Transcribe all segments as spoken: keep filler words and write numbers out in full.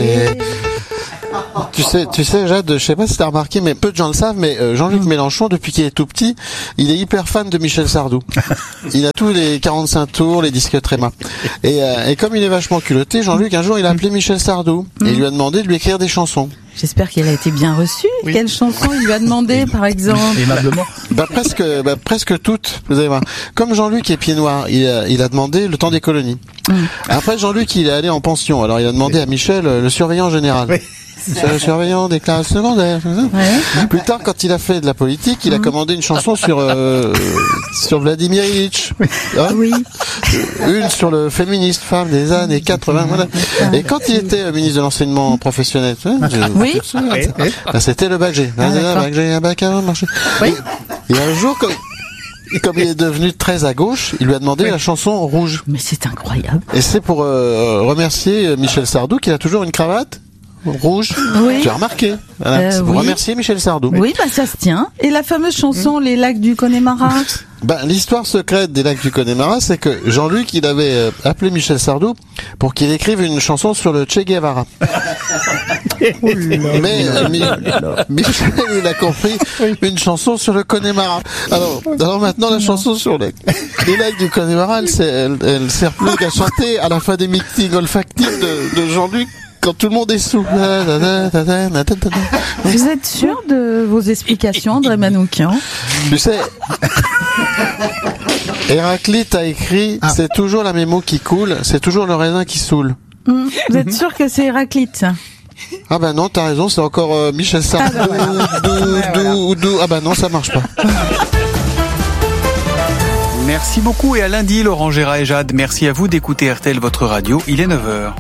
Et... Tu sais, tu sais, Jade, je sais pas si t'as remarqué, mais peu de gens le savent, mais euh, Jean-Luc mmh. Mélenchon, depuis qu'il est tout petit, il est hyper fan de Michel Sardou. Il a tous les quarante-cinq tours, les disques Tréma. Et, euh, et comme il est vachement culotté, Jean-Luc, un jour, il a appelé Michel Sardou mmh. et il lui a demandé de lui écrire des chansons. J'espère qu'elle a été bien reçue. Oui. Quelle chanson il lui a demandé, par exemple? Aimablement. Bah presque, bah presque toutes. Vous allez voir. Comme Jean-Luc est pied noir, il a, il a demandé le temps des colonies. Mm. Après Jean-Luc, il est allé en pension. Alors il a demandé à Michel le surveillant général. Oui. C'est le surveillant des classes secondaires. Ouais. Plus tard, quand il a fait de la politique, il a commandé une chanson sur euh, sur Vladimir Ilitch. Hein oui. Une sur le féministe femme des années quatre-vingts. Voilà. Et quand il était ministre de l'enseignement professionnel, oui. Ben, c'était le bac G. Ah, bac G, un bac A, marché. Oui. Et, et un jour, comme Comme il est devenu très à gauche, il lui a demandé oui. la chanson Rouge. Mais c'est incroyable. Et c'est pour euh, remercier Michel Sardou qui a toujours une cravate rouge. Oui. Tu as remarqué. Voilà. Euh, c'est pour oui. remercier Michel Sardou. Oui, bah ça se tient. Et la fameuse chanson mmh. Les lacs du Connemara. Ben, l'histoire secrète des lacs du Connemara, c'est que Jean-Luc, il avait euh, appelé Michel Sardou pour qu'il écrive une chanson sur le Che Guevara. Mais euh, Mi- Michel, il a compris une chanson sur le Connemara. Alors, alors maintenant, la chanson sur les, les lacs du Connemara, elle, elle, elle sert plus qu'à chanter à la fin des meetings olfactifs de, de Jean-Luc. Quand tout le monde est sous. Vous êtes sûr de vos explications, André Manoukian? Tu sais, Héraclite a écrit, ah. c'est toujours la mémo qui coule, c'est toujours le raisin qui saoule. Mmh. Vous êtes sûr que c'est Héraclite, ça? Ah ben non, t'as raison, c'est encore euh, Michel Sardou. Ah, ben voilà. Ah ben non, ça marche pas. Merci beaucoup et à lundi, Laurent Gérard et Jade. Merci à vous d'écouter R T L, votre radio. Il est neuf heures.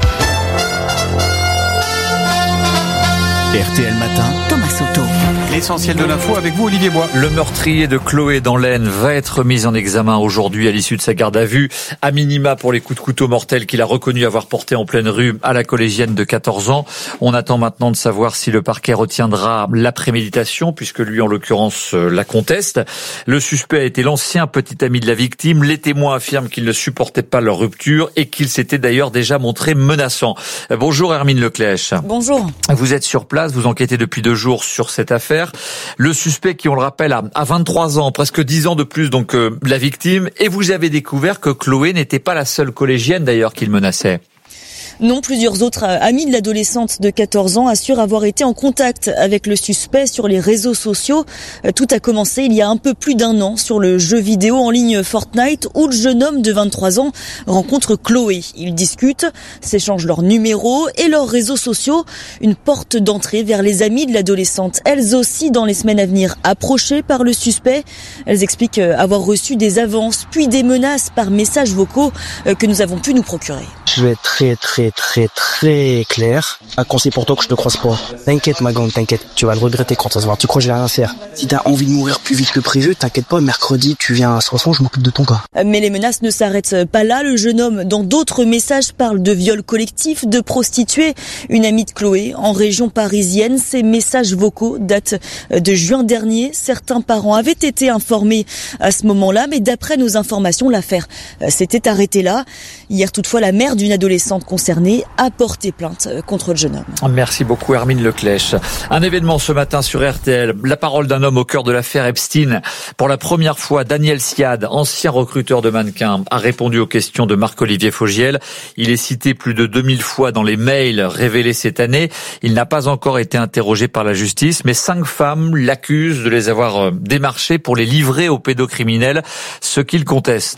R T L Matin, Thomas Soto. L'essentiel de l'info avec vous, Olivier Bois. Le meurtrier de Chloé dans l'Aisne va être mis en examen aujourd'hui à l'issue de sa garde à vue, à minima pour les coups de couteau mortels qu'il a reconnu avoir portés en pleine rue à la collégienne de quatorze ans. On attend maintenant de savoir si le parquet retiendra la préméditation, puisque lui, en l'occurrence, la conteste. Le suspect a été l'ancien petit ami de la victime. Les témoins affirment qu'il ne supportait pas leur rupture et qu'il s'était d'ailleurs déjà montré menaçant. Bonjour Hermine Leclèche. Bonjour. Vous êtes sur place, vous enquêtez depuis deux jours sur cette affaire. Le suspect qui, on le rappelle, a, a vingt-trois ans, presque dix ans de plus, donc euh, la victime. Et vous avez découvert que Chloé n'était pas la seule collégienne d'ailleurs qu'il menaçait. Non, plusieurs autres amis de l'adolescente de quatorze ans assurent avoir été en contact avec le suspect sur les réseaux sociaux. Tout a commencé il y a un peu plus d'un an sur le jeu vidéo en ligne Fortnite où le jeune homme de vingt-trois ans rencontre Chloé. Ils discutent, s'échangent leurs numéros et leurs réseaux sociaux. Une porte d'entrée vers les amis de l'adolescente, elles aussi dans les semaines à venir approchées par le suspect. Elles expliquent avoir reçu des avances puis des menaces par messages vocaux que nous avons pu nous procurer. Je vais être très très très très clair. Un conseil pour toi que je te croise pas. T'inquiète ma grande, t'inquiète. Tu vas le regretter quand ça se voit. Tu crois que je vais rien faire. Si t'as envie de mourir plus vite que prévu, t'inquiète pas, mercredi tu viens à Soissons, je m'occupe de ton cas. Mais les menaces ne s'arrêtent pas là. Le jeune homme, dans d'autres messages, parle de viol collectif, de prostituées. Une amie de Chloé, en région parisienne, ces messages vocaux datent de juin dernier. Certains parents avaient été informés à ce moment-là, mais d'après nos informations, l'affaire s'était arrêtée là. Hier toutefois, la mère d'une adolescente concernée a porté plainte contre le jeune homme. Merci beaucoup Hermine Leclèche. Un événement ce matin sur R T L. La parole d'un homme au cœur de l'affaire Epstein. Pour la première fois, Daniel Siad, ancien recruteur de mannequins, a répondu aux questions de Marc-Olivier Fogiel. Il est cité plus de deux mille fois dans les mails révélés cette année. Il n'a pas encore été interrogé par la justice, mais cinq femmes l'accusent de les avoir démarchés pour les livrer aux pédocriminels, ce qu'il conteste.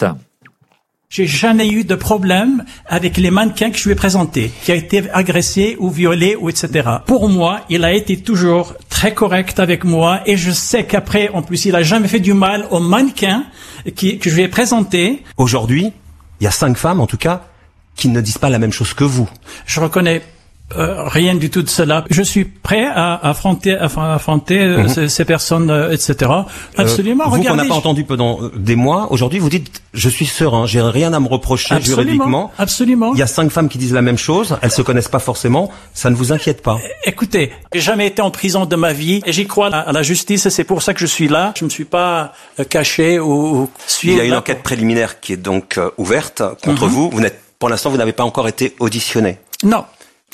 J'ai jamais eu de problème avec les mannequins que je lui ai présentés, qui a été agressé ou violé ou et cetera. Pour moi, il a été toujours très correct avec moi et je sais qu'après, en plus, il a jamais fait du mal aux mannequins qui, que je lui ai présentés. Aujourd'hui, il y a cinq femmes, en tout cas, qui ne disent pas la même chose que vous. Je reconnais Euh, rien du tout de cela. Je suis prêt à, à affronter, à affronter euh, mmh. ces, ces personnes, euh, et cetera. Absolument. Euh, vous regardez, qu'on n'a pas je... entendu pendant des mois, aujourd'hui vous dites je suis serein, j'ai rien à me reprocher absolument, juridiquement. Absolument. Il y a cinq femmes qui disent la même chose, elles se connaissent pas forcément, ça ne vous inquiète pas. Écoutez, j'ai jamais été en prison de ma vie et j'y crois à la justice et c'est pour ça que je suis là. Je me suis pas caché ou suivi. Il y a une enquête préliminaire qui est donc euh, ouverte contre mmh. vous. Vous n'êtes, pour l'instant, vous n'avez pas encore été auditionné. Non.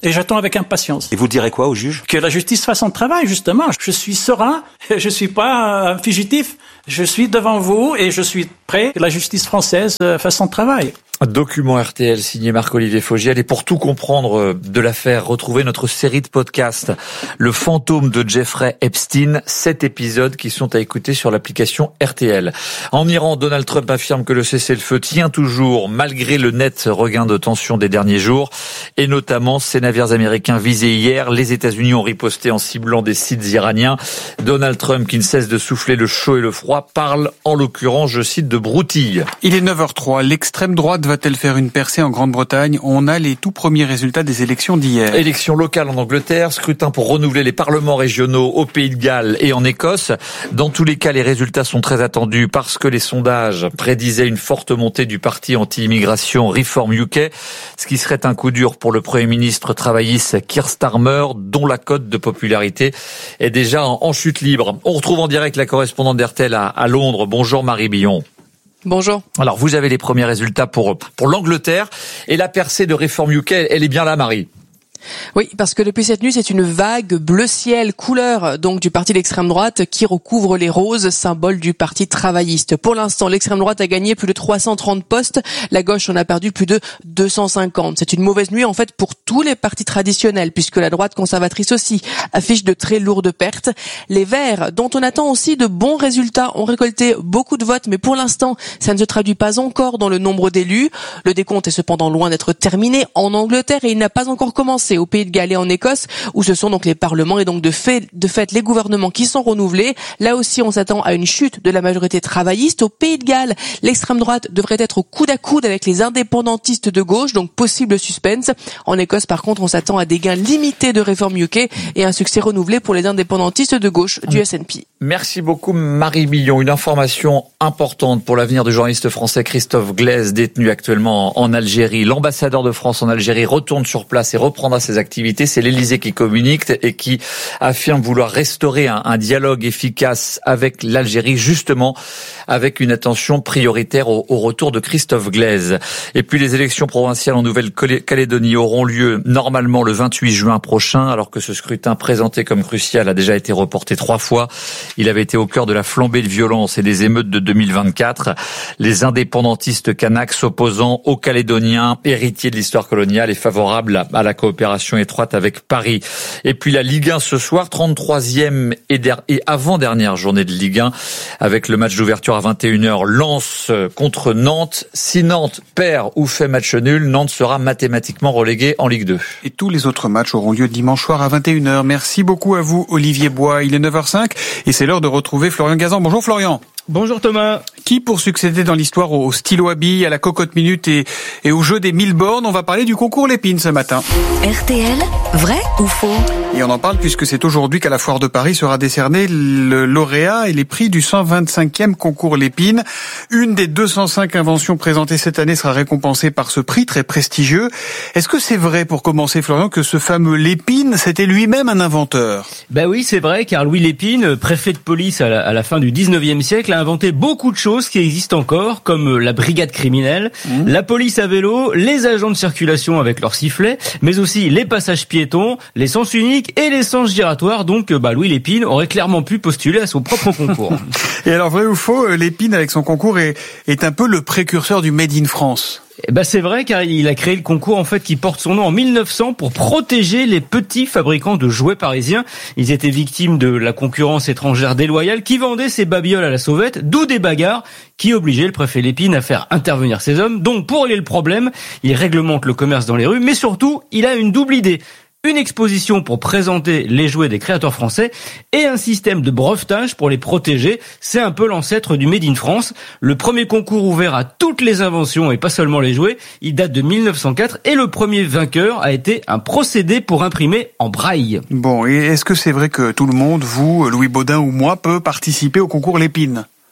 Et j'attends avec impatience. Et vous direz quoi au juge? Que la justice fasse son travail, justement. Je suis serein, je suis pas un fugitif. Je suis devant vous et je suis prêt que la justice française fasse son travail. Un document R T L signé Marc-Olivier Fogiel. Et pour tout comprendre de l'affaire, retrouvez notre série de podcasts Le fantôme de Jeffrey Epstein, sept épisodes qui sont à écouter sur l'application R T L. En Iran, Donald Trump affirme que le cessez-le-feu tient toujours malgré le net regain de tension des derniers jours et notamment ces navires américains visés hier. Les États-Unis ont riposté en ciblant des sites iraniens. Donald Trump, qui ne cesse de souffler le chaud et le froid, parle en l'occurrence, je cite, de broutille. Il est neuf heures trois. L'extrême droite va-t-elle faire une percée en Grande-Bretagne? On a les tout premiers résultats des élections d'hier. Élections locales en Angleterre, scrutin pour renouveler les parlements régionaux au Pays de Galles et en Écosse. Dans tous les cas, les résultats sont très attendus parce que les sondages prédisaient une forte montée du parti anti-immigration Reform U K, ce qui serait un coup dur pour le Premier ministre travailliste Keir Starmer, dont la cote de popularité est déjà en chute libre. On retrouve en direct la correspondante d'R T L à, à Londres. Bonjour Marie Billon. Bonjour. Alors vous avez les premiers résultats pour pour l'Angleterre et la percée de Reform U K, elle est bien là, Marie. Oui, parce que depuis cette nuit, c'est une vague bleu ciel couleur donc du parti d'extrême droite qui recouvre les roses, symbole du parti travailliste. Pour l'instant, l'extrême droite a gagné plus de trois cent trente postes, la gauche en a perdu plus de deux cent cinquante. C'est une mauvaise nuit en fait pour tous les partis traditionnels puisque la droite conservatrice aussi affiche de très lourdes pertes. Les Verts, dont on attend aussi de bons résultats, ont récolté beaucoup de votes, mais pour l'instant, ça ne se traduit pas encore dans le nombre d'élus. Le décompte est cependant loin d'être terminé en Angleterre et il n'a pas encore commencé au Pays de Galles et en Écosse, où ce sont donc les parlements et donc de fait, de fait les gouvernements qui sont renouvelés. Là aussi, on s'attend à une chute de la majorité travailliste. Au Pays de Galles, l'extrême droite devrait être au coude à coude avec les indépendantistes de gauche, donc possible suspense. En Écosse, par contre, on s'attend à des gains limités de Reform U K et un succès renouvelé pour les indépendantistes de gauche du S N P. Merci beaucoup Marie Billon. Une information importante pour l'avenir du journaliste français Christophe Glaise, détenu actuellement en Algérie. L'ambassadeur de France en Algérie retourne sur place et reprendra ses activités. C'est l'Élysée qui communique et qui affirme vouloir restaurer un, un dialogue efficace avec l'Algérie, justement avec une attention prioritaire au, au retour de Christophe Glaise. Et puis les élections provinciales en Nouvelle-Calédonie auront lieu normalement le vingt-huit juin prochain, alors que ce scrutin présenté comme crucial a déjà été reporté trois fois. Il avait été au cœur de la flambée de violence et des émeutes de deux mille vingt-quatre. Les indépendantistes kanaks s'opposant aux Calédoniens, héritiers de l'histoire coloniale et favorables à la coopération étroite avec Paris. Et puis la Ligue un ce soir, trente-troisième et, der- et avant-dernière journée de Ligue un, avec le match d'ouverture à vingt et une heures, Lens contre Nantes. Si Nantes perd ou fait match nul, Nantes sera mathématiquement relégué en Ligue deux. Et tous les autres matchs auront lieu dimanche soir à vingt et une heures. Merci beaucoup à vous, Olivier Bois. Il est neuf heures cinq et c'est l'heure de retrouver Florian Gazan. Bonjour Florian. Bonjour Thomas. Qui pour succéder dans l'histoire au stylo à billes, à la cocotte minute et, et au jeu des mille bornes? On va parler du concours Lépine ce matin. R T L, vrai ou faux? Et on en parle puisque c'est aujourd'hui qu'à la Foire de Paris sera décerné le lauréat et les prix du cent vingt-cinquième concours Lépine. Une des deux cent cinq inventions présentées cette année sera récompensée par ce prix très prestigieux. Est-ce que c'est vrai, pour commencer Florian, que ce fameux Lépine, c'était lui-même un inventeur? Ben oui, c'est vrai, car Louis Lépine, préfet de police à la, à la fin du dix-neuvième siècle, a inventé beaucoup de choses qui existent encore, comme la brigade criminelle, mmh. la police à vélo, les agents de circulation avec leurs sifflets, mais aussi les passages piétons, les sens uniques et les sens giratoires. Donc bah, Louis Lépine aurait clairement pu postuler à son propre concours. Et alors, vrai ou faux, Lépine avec son concours est, est un peu le précurseur du Made in France? Eh ben c'est vrai, car il a créé le concours en fait qui porte son nom en mille neuf cents pour protéger les petits fabricants de jouets parisiens. Ils étaient victimes de la concurrence étrangère déloyale qui vendait ses babioles à la sauvette, d'où des bagarres qui obligeaient le préfet Lépine à faire intervenir ces hommes. Donc pour régler le problème, il réglemente le commerce dans les rues, mais surtout il a une double idée. Une exposition pour présenter les jouets des créateurs français et un système de brevetage pour les protéger. C'est un peu l'ancêtre du Made in France. Le premier concours ouvert à toutes les inventions et pas seulement les jouets, il date de mille neuf cent quatre et le premier vainqueur a été un procédé pour imprimer en braille. Bon, et est-ce que c'est vrai que tout le monde, vous, Louis Baudin ou moi, peut participer au concours Lépine ?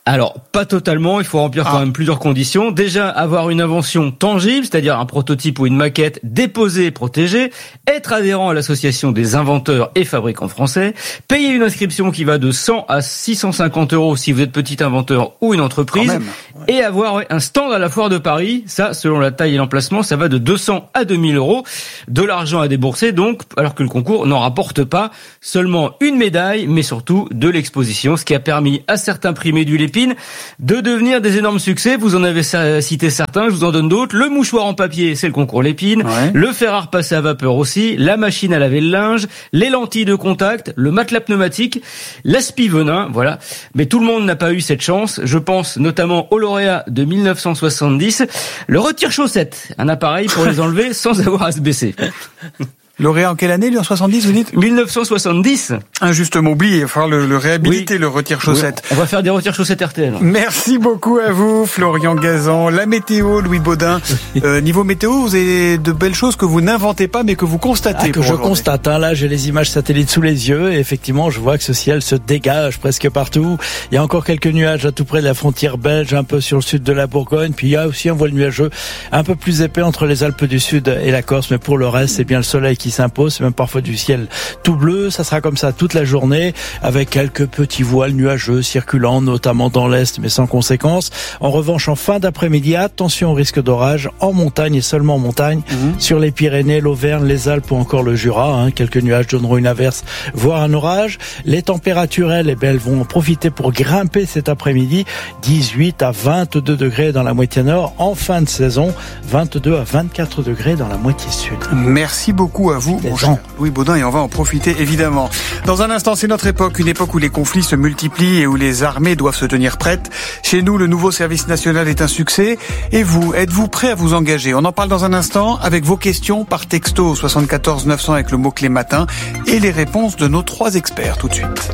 Alors, pas totalement, il faut remplir quand Ah. même plusieurs conditions. Déjà, avoir une invention tangible, c'est-à-dire un prototype ou une maquette déposée et protégée, être adhérent à l'association des inventeurs et fabricants français, payer une inscription qui va de cent à six cent cinquante euros si vous êtes petit inventeur ou une entreprise, Quand même, ouais. et avoir ouais, un stand à la foire de Paris. Ça, selon la taille et l'emplacement, ça va de deux cents à deux mille euros. De l'argent à débourser, donc, alors que le concours n'en rapporte pas seulement une médaille, mais surtout de l'exposition, ce qui a permis à certains primés du Lépine de devenir des énormes succès. Vous en avez cité certains, je vous en donne d'autres. Le mouchoir en papier, c'est le concours Lépine. Ouais. Le fer à repasser à vapeur aussi. La machine à laver le linge. Les lentilles de contact. Le matelas pneumatique. L'aspi venin, voilà. Mais tout le monde n'a pas eu cette chance. Je pense notamment au lauréat de mille neuf cent soixante-dix. Le retire-chaussettes. Un appareil pour les enlever sans avoir à se baisser. Lauréat en quelle année, lui, en soixante-dix, vous dites? mille neuf cent soixante-dix. Injustement oublié, il va falloir le, le réhabiliter, Oui. le retire-chaussettes. On va faire des retire-chaussettes R T L. Merci beaucoup à vous, Florian Gazan. La météo, Louis Baudin. Euh, niveau météo, vous avez de belles choses que vous n'inventez pas, mais que vous constatez. Ah, que pour je aujourd'hui. constate. Hein, là, j'ai les images satellites sous les yeux et effectivement, je vois que ce ciel se dégage presque partout. Il y a encore quelques nuages à tout près de la frontière belge, un peu sur le sud de la Bourgogne. Puis il y a aussi un voile nuageux un peu plus épais entre les Alpes du Sud et la Corse. Mais pour le reste, c'est bien le soleil qui s'impose. C'est même parfois du ciel tout bleu. Ça sera comme ça toute la journée avec quelques petits voiles nuageux circulant, notamment dans l'Est, mais sans conséquence. En revanche, en fin d'après-midi, attention au risque d'orage en montagne et seulement en montagne. Mmh. Sur les Pyrénées, l'Auvergne, les Alpes ou encore le Jura. Hein, quelques nuages donneront une averse, voire un orage. Les températures, elles, eh bien, elles vont en profiter pour grimper cet après-midi. dix-huit à vingt-deux degrés dans la moitié nord. En fin de saison, vingt-deux à vingt-quatre degrés dans la moitié sud. Merci beaucoup à vous, mon cher Louis Baudin, et on va en profiter évidemment. Dans un instant, c'est notre époque, une époque où les conflits se multiplient et où les armées doivent se tenir prêtes. Chez nous, le nouveau service national est un succès. Et vous, êtes-vous prêt à vous engager? On en parle dans un instant avec vos questions par texto soixante-quatorze neuf cents avec le mot-clé matin et les réponses de nos trois experts tout de suite.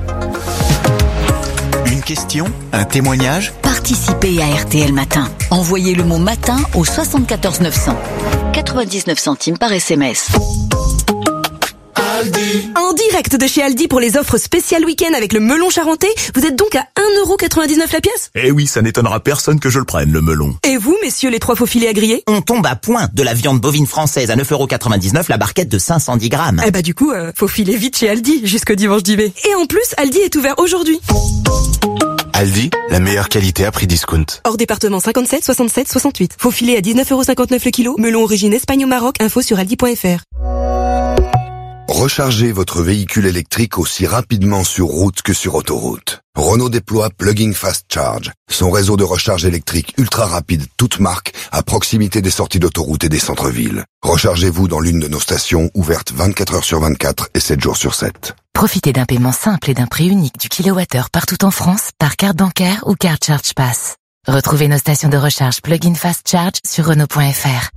Une question, un témoignage? Participez à R T L Matin. Envoyez le mot matin au soixante-quatorze neuf cents. quatre-vingt-dix-neuf centimes par S M S. Aldi. En direct de chez Aldi pour les offres spéciales week-end avec le melon charentais, vous êtes donc à un euro quatre-vingt-dix-neuf la pièce? Eh oui, ça n'étonnera personne que je le prenne, le melon. Et vous, messieurs les trois faux filets à griller? On tombe à point de la viande bovine française à neuf euros quatre-vingt-dix-neuf la barquette de cinq cent dix grammes. Eh bah du coup, euh, faut filer vite chez Aldi jusqu'au dimanche dix mai. Et en plus, Aldi est ouvert aujourd'hui. Aldi, la meilleure qualité à prix discount. Hors département cinquante-sept, soixante-sept, soixante-huit. Faux filet à dix-neuf euros cinquante-neuf le kilo. Melon origine Espagne au Maroc. Info sur aldi point f r. Rechargez votre véhicule électrique aussi rapidement sur route que sur autoroute. Renault déploie Plug-in Fast Charge, son réseau de recharge électrique ultra rapide, toute marque, à proximité des sorties d'autoroute et des centres-villes. Rechargez-vous dans l'une de nos stations ouvertes vingt-quatre heures sur vingt-quatre et sept jours sur sept. Profitez d'un paiement simple et d'un prix unique du kilowattheure partout en France par carte bancaire ou carte Charge Pass. Retrouvez nos stations de recharge Plug-in Fast Charge sur Renault point f r.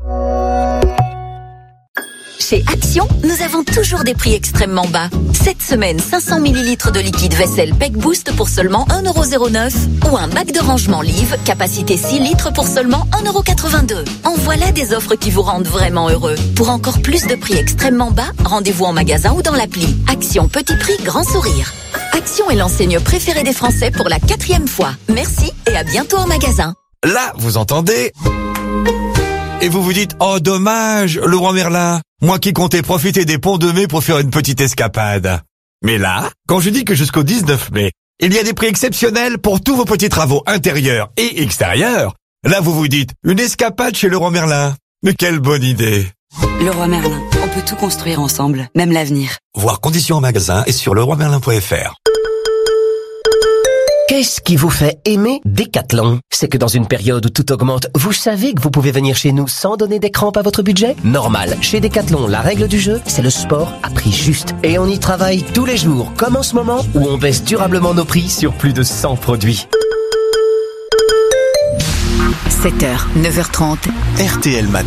Chez Action, nous avons toujours des prix extrêmement bas. Cette semaine, cinq cents millilitres de liquide vaisselle Peck Boost pour seulement un euro zéro neuf ou un bac de rangement Live, capacité six litres pour seulement un euro quatre-vingt-deux. En voilà des offres qui vous rendent vraiment heureux. Pour encore plus de prix extrêmement bas, rendez-vous en magasin ou dans l'appli. Action, petit prix, grand sourire. Action est l'enseigne préférée des Français pour la quatrième fois. Merci et à bientôt en magasin. Là, vous entendez? Et vous vous dites, oh dommage, Leroy Merlin, moi qui comptais profiter des ponts de mai pour faire une petite escapade. Mais là, quand je dis que jusqu'au dix-neuf mai, il y a des prix exceptionnels pour tous vos petits travaux intérieurs et extérieurs, là vous vous dites, une escapade chez Leroy Merlin. Mais quelle bonne idée. Leroy Merlin, on peut tout construire ensemble, même l'avenir. Voir conditions en magasin et sur leroy merlin point f r. Qu'est-ce qui vous fait aimer Decathlon? C'est que dans une période où tout augmente, vous savez que vous pouvez venir chez nous sans donner des crampes à votre budget? Normal. Chez Decathlon, la règle du jeu, c'est le sport à prix juste. Et on y travaille tous les jours, comme en ce moment, où on baisse durablement nos prix sur plus de cent produits. sept heures, neuf heures trente. R T L Matin.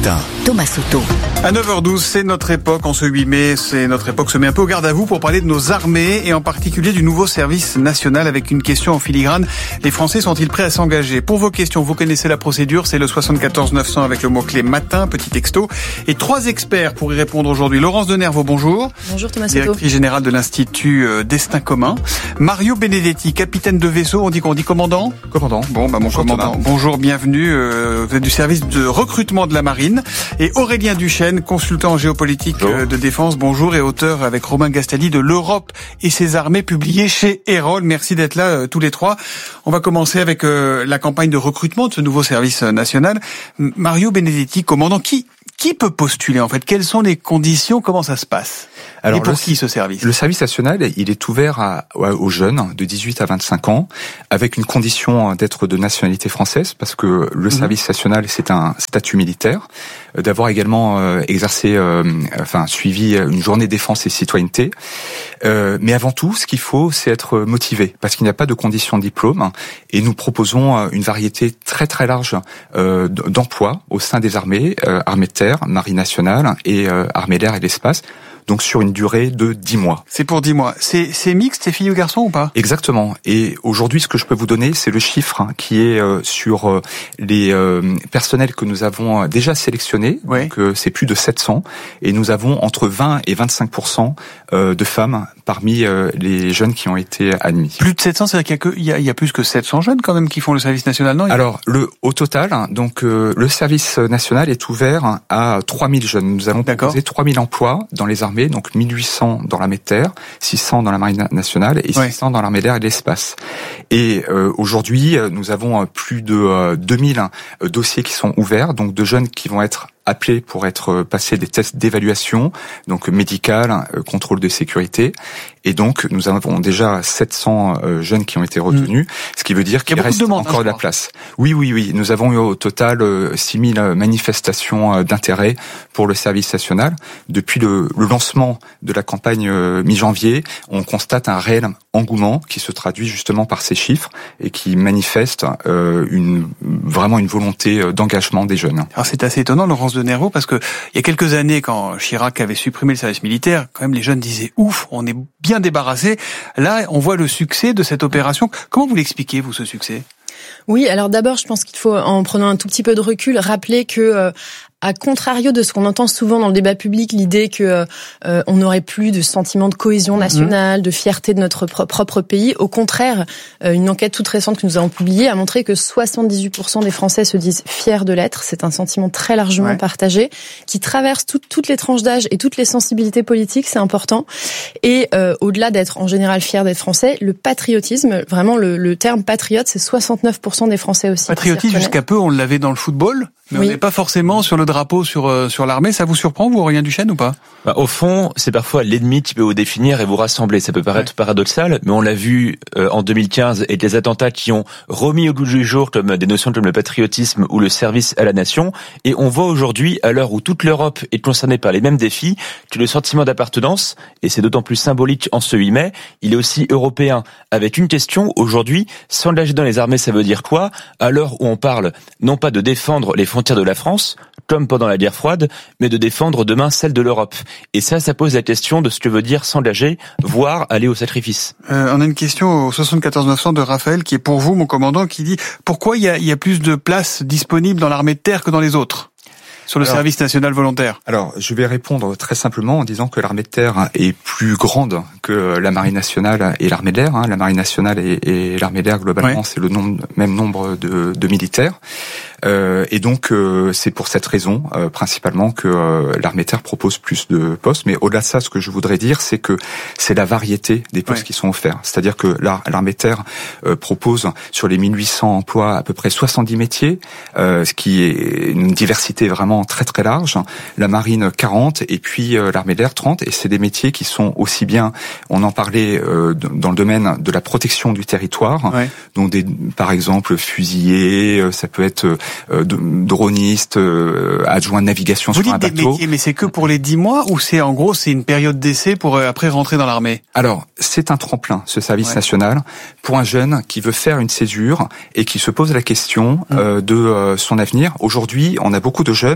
Thomas Soto. À neuf heures douze, c'est notre époque, en ce huit mai, c'est notre époque se met un peu au garde à vous pour parler de nos armées et en particulier du nouveau service national avec une question en filigrane. Les Français sont-ils prêts à s'engager? Pour vos questions, vous connaissez la procédure, c'est le soixante-quatorze neuf cents avec le mot-clé matin, petit texto. Et trois experts pour y répondre aujourd'hui. Laurence Denervaux, bonjour. Bonjour Thomas Soto. Directrice générale de l'Institut Destin Commun. Mario Benedetti, capitaine de vaisseau, on dit qu'on dit commandant? Commandant. Bon, bah mon bonjour, commandant. Thomas. Bonjour, bienvenue. Euh, vous êtes du service de recrutement de la marine. Et Aurélien Duchesne, consultant en géopolitique bonjour. de défense, bonjour, et auteur avec Romain Gastaldi de l'Europe et ses armées, publié chez Erol. Merci d'être là euh, tous les trois. On va commencer avec euh, la campagne de recrutement de ce nouveau service national. Mario Benedetti, commandant, qui qui peut postuler en fait? Quelles sont les conditions? Comment ça se passe? Alors, et pour le, qui ce service? Le service national, il est ouvert à, aux jeunes de dix-huit à vingt-cinq ans, avec une condition d'être de nationalité française, parce que le mmh. service national, c'est un statut militaire, d'avoir également euh, exercé, euh, enfin suivi une journée défense et citoyenneté. Euh, mais avant tout, ce qu'il faut, c'est être motivé, parce qu'il n'y a pas de condition de diplôme, et nous proposons une variété très très large euh, d'emplois au sein des armées, euh, armées de terre, marine nationale et euh, armée d'air et de l'espace. Donc sur une durée de dix mois. C'est pour dix mois. C'est, c'est mixte, c'est filles ou garçons ou pas? Exactement. Et aujourd'hui, ce que je peux vous donner, c'est le chiffre qui est euh, sur euh, les euh, personnels que nous avons déjà sélectionnés. Ouais. Donc euh, c'est plus de sept cents. Et nous avons entre vingt et vingt-cinq pour cent euh, de femmes parmi euh, les jeunes qui ont été admis. Plus de sept cents, c'est-à-dire qu'il y a, que, il y a, il y a plus que sept cents jeunes quand même qui font le service national, non? Alors, le, au total, donc euh, le service national est ouvert à trois mille jeunes. Nous allons proposer trois mille emplois dans les armées. Donc mille huit cents dans l'armée de terre, six cents dans la marine nationale et ouais. six cents dans l'armée d'air et de l'espace. Et euh, aujourd'hui, nous avons plus de euh, deux mille dossiers qui sont ouverts, donc de jeunes qui vont être appelés pour être passés des tests d'évaluation, donc médical, euh, contrôle de sécurité. Et donc, nous avons déjà sept cents euh, jeunes qui ont été retenus, mmh. ce qui veut dire qu'il reste demandes, encore hein, de la place. Oui, oui, oui. Nous avons eu au total euh, six mille manifestations euh, d'intérêt pour le service national. Depuis le, le lancement de la campagne euh, mi-janvier, on constate un réel engouement qui se traduit justement par ces chiffres et qui manifeste euh, une, vraiment une volonté d'engagement des jeunes. Alors c'est assez étonnant, Laurence Denervaux, parce que il y a quelques années, quand Chirac avait supprimé le service militaire, quand même les jeunes disaient « ouf, on est bien débarrassé ». Là, on voit le succès de cette opération. Comment vous l'expliquez, vous, ce succès ? Oui, alors d'abord, je pense qu'il faut, en prenant un tout petit peu de recul, rappeler que euh, à contrario de ce qu'on entend souvent dans le débat public, l'idée que euh, on n'aurait plus de sentiment de cohésion nationale, mmh. de fierté de notre pro- propre pays. Au contraire, euh, une enquête toute récente que nous avons publiée a montré que soixante-dix-huit pour cent des Français se disent fiers de l'être. C'est un sentiment très largement ouais. partagé, qui traverse tout, toutes les tranches d'âge et toutes les sensibilités politiques, c'est important. Et euh, au-delà d'être en général fier d'être français, le patriotisme, vraiment le, le terme patriote, c'est soixante-neuf pour cent des Français aussi. Patriotisme, jusqu'à peu, on l'avait dans le football, mais oui. on n'est pas forcément sur le drapeau sur euh, sur l'armée. Ça vous surprend, vous, Aurélien Duchesne, ou pas? Bah, au fond, c'est parfois l'ennemi qui peut vous définir et vous rassembler. Ça peut paraître ouais. paradoxal, mais on l'a vu euh, en deux mille quinze et des attentats qui ont remis au goût du jour comme des notions comme le patriotisme ou le service à la nation. Et on voit aujourd'hui, à l'heure où toute l'Europe est concernée par les mêmes défis, que le sentiment d'appartenance, et c'est d'autant plus symbolique en ce huit mai, il est aussi européen. Avec une question, aujourd'hui, s'engager dans les armées, ça veut dire quoi? À l'heure où on parle non pas de défendre les frontières de la France, comme pendant la guerre froide, mais de défendre demain celle de l'Europe. Et ça, ça pose la question de ce que veut dire s'engager, voire aller au sacrifice. Euh, on a une question au soixante-quatorze neuf cents de Raphaël, qui est pour vous, mon commandant, qui dit « Pourquoi il y a, il y a plus de places disponibles dans l'armée de terre que dans les autres ?» Sur le alors, service national volontaire. Alors, je vais répondre très simplement en disant que l'armée de terre est plus grande que la marine nationale et l'armée d'air. Hein. La marine nationale et, et l'armée d'air, globalement, ouais. c'est le nombre, même nombre de, de militaires. Euh, et donc, euh, c'est pour cette raison, euh, principalement, que euh, l'armée de terre propose plus de postes. Mais au-delà de ça, ce que je voudrais dire, c'est que c'est la variété des postes ouais. qui sont offerts. C'est-à-dire que l'armée de terre euh, propose, sur les mille huit cents emplois, à peu près soixante-dix métiers, euh, ce qui est une diversité vraiment très très large. La marine quarante et puis euh, l'armée d'air trente, et c'est des métiers qui sont aussi bien, on en parlait euh, dans le domaine de la protection du territoire, ouais. donc des, par exemple fusiliers, euh, ça peut être euh, dronistes, euh, adjoints de navigation Vous sur un bateau. Vous dites des métiers, mais c'est que pour les dix mois ou c'est en gros c'est une période d'essai pour euh, après rentrer dans l'armée? Alors c'est un tremplin, ce service ouais. national, pour un jeune qui veut faire une césure et qui se pose la question mmh. euh, de euh, son avenir. Aujourd'hui, on a beaucoup de jeunes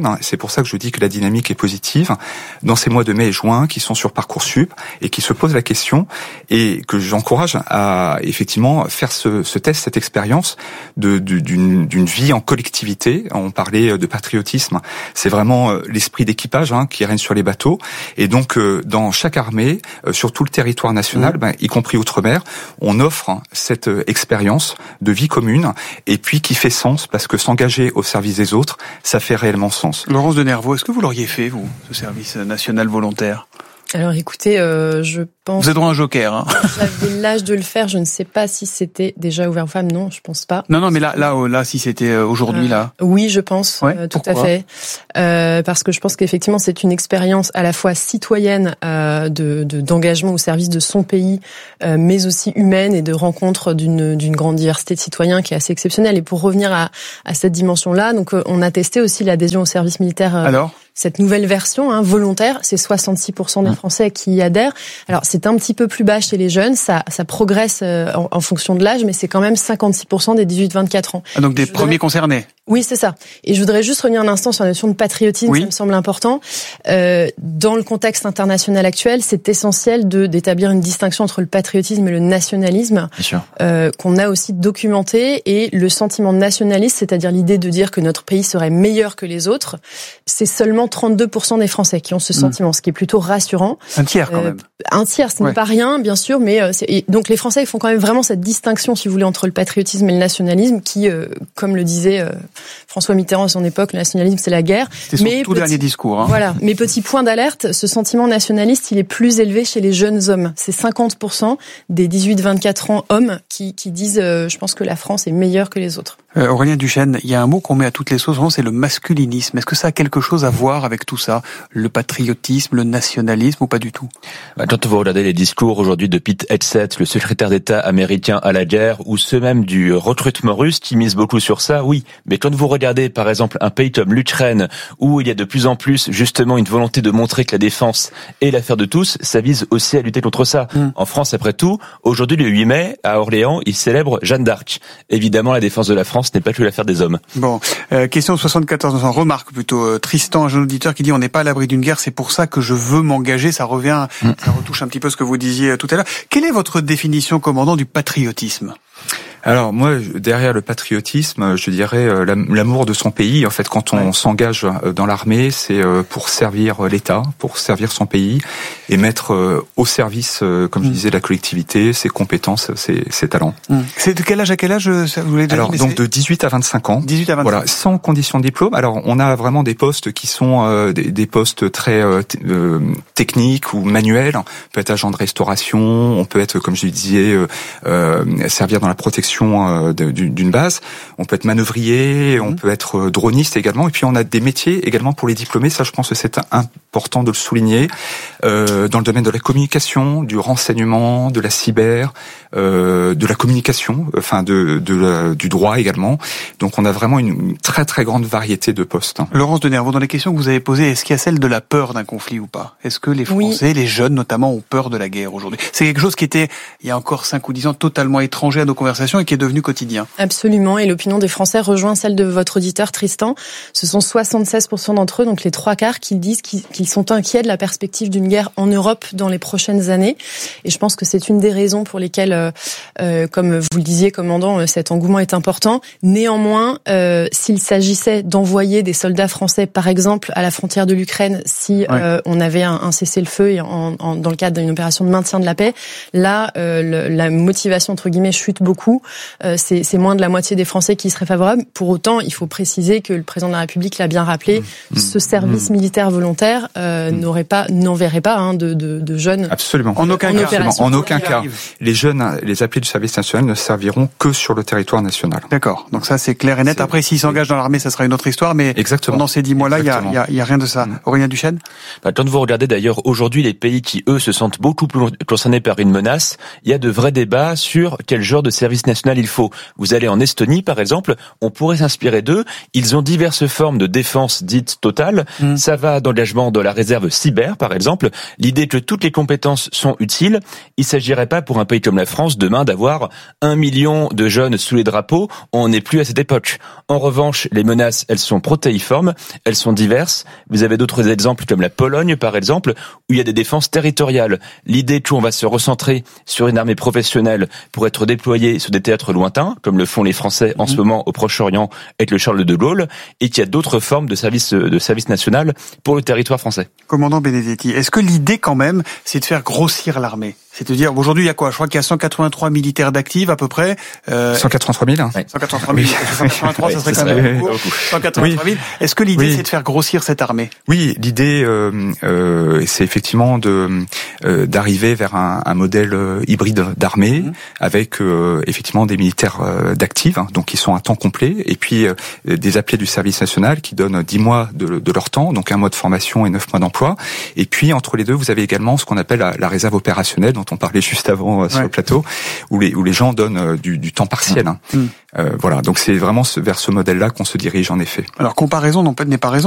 jeunes, c'est pour ça que je dis que la dynamique est positive, dans ces mois de mai et juin, qui sont sur Parcoursup et qui se posent la question, et que j'encourage à effectivement faire ce, ce test, cette expérience de, de, d'une, d'une vie en collectivité. On parlait de patriotisme, c'est vraiment l'esprit d'équipage hein, qui règne sur les bateaux, et donc dans chaque armée, sur tout le territoire national, mmh. ben, y compris outre-mer, on offre cette expérience de vie commune, et puis qui fait sens, parce que s'engager au service des autres, ça fait réellement sens. Laurence de Nervaux, est-ce que vous l'auriez fait, vous, ce service national volontaire ? Alors écoutez, euh, je pense... Vous êtes droit à un joker, hein. J'avais l'âge de le faire, je ne sais pas si c'était déjà ouvert aux femmes, non, je pense pas. Non, non, mais là, là, là, si c'était aujourd'hui, euh, là. Oui, je pense, ouais, euh, tout à fait. Euh, parce que je pense qu'effectivement, c'est une expérience à la fois citoyenne euh, de, de d'engagement au service de son pays, euh, mais aussi humaine et de rencontre d'une d'une grande diversité de citoyens qui est assez exceptionnelle. Et pour revenir à, à cette dimension-là, donc euh, on a testé aussi l'adhésion au service militaire. Euh, Alors cette nouvelle version hein, volontaire, c'est soixante-six pour cent des Français qui y adhèrent. Alors c'est un petit peu plus bas chez les jeunes, ça, ça progresse euh, en, en fonction de l'âge, mais c'est quand même cinquante-six pour cent des dix-huit vingt-quatre ans. Ah, donc des je premiers voudrais... concernés. Oui, c'est ça. Et je voudrais juste revenir un instant sur la notion de patriotisme, oui. Ça me semble important. Euh, dans le contexte international actuel, c'est essentiel de d'établir une distinction entre le patriotisme et le nationalisme, euh, qu'on a aussi documenté. Et le sentiment nationaliste, c'est-à-dire l'idée de dire que notre pays serait meilleur que les autres, c'est seulement trente-deux pour cent des Français qui ont ce sentiment, mmh. ce qui est plutôt rassurant. Un tiers quand même. Euh, un tiers, ce n'est ouais. pas rien, bien sûr, mais euh, c'est... Et donc les Français font quand même vraiment cette distinction, si vous voulez, entre le patriotisme et le nationalisme, qui, euh, comme le disait euh, François Mitterrand à son époque, le nationalisme c'est la guerre. C'était son mais tout petit... dernier discours. Hein. Voilà. Mais petit point d'alerte, ce sentiment nationaliste, il est plus élevé chez les jeunes hommes. C'est cinquante pour cent des dix-huit vingt-quatre ans hommes qui, qui disent, euh, je pense que la France est meilleure que les autres. Euh, Aurélien Duchesne, il y a un mot qu'on met à toutes les sauces, c'est le masculinisme. Est-ce que ça a quelque chose à voir avec tout ça, le patriotisme, le nationalisme ou pas du tout? Quand vous regardez les discours aujourd'hui de Pete Hegseth, le secrétaire d'État américain à la guerre, ou ceux même du recrutement russe qui misent beaucoup sur ça, oui. Mais quand vous regardez par exemple un pays comme l'Ukraine, où il y a de plus en plus justement une volonté de montrer que la défense est l'affaire de tous, ça vise aussi à lutter contre ça. Mmh. En France, après tout, aujourd'hui le huit mai, à Orléans, ils célèbrent Jeanne d'Arc. Évidemment, la défense de la France n'est pas que l'affaire des hommes. Bon, euh, question soixante-quatorze ans, remarque plutôt, euh, Tristan, un jeune auditeur qui dit on n'est pas à l'abri d'une guerre, c'est pour ça que je veux m'engager, ça revient, mmh. ça retouche un petit peu ce que vous disiez tout à l'heure. Quelle est votre définition, commandant, du patriotisme ? Alors moi, derrière le patriotisme, je dirais l'amour de son pays. En fait, quand on ouais. s'engage dans l'armée, c'est pour servir l'État, pour servir son pays et mettre au service, comme je disais, de la collectivité, ses compétences, ses, ses talents. Mmh. C'est de quel âge à quel âge ça, vous l'avez dit, Alors donc c'est... de dix-huit à vingt-cinq ans. dix-huit à vingt-cinq. Voilà, sans condition de diplôme. Alors on a vraiment des postes qui sont euh, des, des postes très euh, t- euh, techniques ou manuels. On peut être agent de restauration, on peut être, comme je disais, euh, euh, servir dans la protection d'une base, on peut être manœuvrier, on peut être droniste également, et puis on a des métiers également pour les diplômés, ça je pense que c'est important de le souligner, euh, dans le domaine de la communication, du renseignement, de la cyber, euh, de la communication, enfin de, de la, du droit également, donc on a vraiment une, une très très grande variété de postes. Laurence de Nervaux, dans les questions que vous avez posées, est-ce qu'il y a celle de la peur d'un conflit ou pas? Est-ce que les Français, oui. les jeunes notamment, ont peur de la guerre aujourd'hui? C'est quelque chose qui était, il y a encore cinq ou dix ans, totalement étranger à nos conversations et qui est devenu quotidien. Absolument, et l'opinion des Français rejoint celle de votre auditeur Tristan. Ce sont soixante-seize pour cent d'entre eux, donc les trois quarts, qui disent qu'ils sont inquiets de la perspective d'une guerre en Europe dans les prochaines années. Et je pense que c'est une des raisons pour lesquelles, euh, euh, comme vous le disiez, commandant, cet engouement est important. Néanmoins, euh, s'il s'agissait d'envoyer des soldats français, par exemple, à la frontière de l'Ukraine, si ouais. euh, on avait un, un cessez-le-feu en, en, dans le cadre d'une opération de maintien de la paix, là, euh, le, la motivation, entre guillemets, chute beaucoup. Euh, c'est, c'est moins de la moitié des Français qui seraient favorables. Pour autant, il faut préciser que le président de la République l'a bien rappelé, mmh. ce service mmh. militaire volontaire euh, mmh. n'aurait pas, n'enverrait pas hein, de, de, de jeunes. Absolument. En aucun en cas. En aucun cas. Les jeunes, les appelés du service national ne serviront que sur le territoire national. D'accord. Donc ça, c'est clair et net. C'est... Après, s'ils s'engagent dans l'armée, ça sera une autre histoire. Mais Exactement. Pendant ces dix mois-là, il y a, y, a, y a rien de ça. Mmh. Aurélien Duchesne. Bah, quand vous regardez d'ailleurs aujourd'hui les pays qui eux se sentent beaucoup plus concernés par une menace, il y a de vrais débats sur quel genre de service national national il faut. Vous allez en Estonie, par exemple, on pourrait s'inspirer d'eux. Ils ont diverses formes de défense dite totale. Mmh. Ça va d'engagement de la réserve cyber, par exemple. L'idée que toutes les compétences sont utiles. Il s'agirait pas pour un pays comme la France demain d'avoir un million de jeunes sous les drapeaux. On n'est plus à cette époque. En revanche, les menaces, elles sont protéiformes, elles sont diverses. Vous avez d'autres exemples comme la Pologne, par exemple, où il y a des défenses territoriales. L'idée qu'on va se recentrer sur une armée professionnelle pour être déployée sur des théâtres lointains, comme le font les Français en mmh. ce moment au Proche-Orient avec le Charles de Gaulle, et qu'il y a d'autres formes de service de service national pour le territoire français. Commandant Benedetti, est-ce que l'idée quand même, c'est de faire grossir l'armée ? C'est-à-dire, aujourd'hui, il y a quoi? Je crois qu'il y a cent quatre-vingt-trois militaires d'actifs, à peu près. Euh, cent quatre-vingt-trois mille. Ouais. cent quatre-vingt-trois mille. cent quatre-vingt-trois, ça serait quand même beaucoup. cent quatre-vingt-trois mille. Oui. Est-ce que l'idée, oui. c'est de faire grossir cette armée? Oui, l'idée, euh, euh, c'est effectivement de euh, d'arriver vers un, un modèle euh, hybride d'armée, mmh. avec euh, effectivement des militaires euh, d'actifs, hein, donc qui sont à temps complet, et puis euh, des appelés du service national qui donnent dix mois de, de leur temps, donc un mois de formation et neuf mois d'emploi. Et puis, entre les deux, vous avez également ce qu'on appelle la, la réserve opérationnelle, dont on parlait juste avant euh, sur ouais. le plateau, où les où les gens donnent euh, du, du temps partiel. Hein. Mmh. Euh, voilà, donc c'est vraiment ce, vers ce modèle-là qu'on se dirige en effet. Alors comparaison n'est pas raison.